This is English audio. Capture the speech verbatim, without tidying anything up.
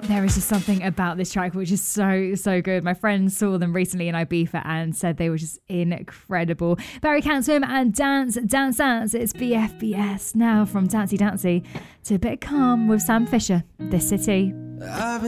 There is just something about this track which is so, so good. My friends saw them recently in Ibiza and said they were just incredible. Barry Cansom and Dance, Dance, Dance. It's B F B S now from Dancey Dancey to a bit of calm with Sam Fisher, This City. I've